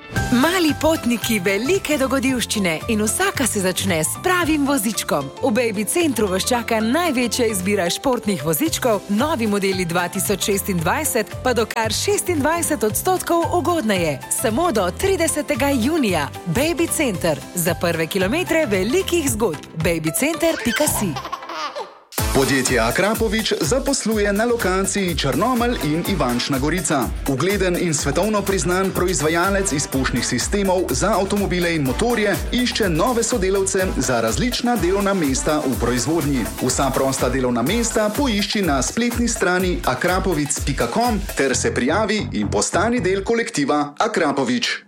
Mali potniki, velike dogodivščine in vsaka se začne s pravim vozičkom. V Baby Centru vas čaka največja izbira športnih vozičkov, novi modeli 2026 pa do kar 26% ugodneje. Samo do 30. junija. Baby Center. Za prve kilometre velikih zgodb. babycenter.si. Podjetje Akrapovič zaposluje na lokaciji Črnomelj in Ivančna Gorica. Ugleden in svetovno priznan proizvajalec izpušnih sistemov za avtomobile in motorje išče nove sodelavce za različna delovna mesta v proizvodnji. Vsa prosta delovna mesta poišči na spletni strani akrapovic.com ter se prijavi in postani del kolektiva Akrapovič.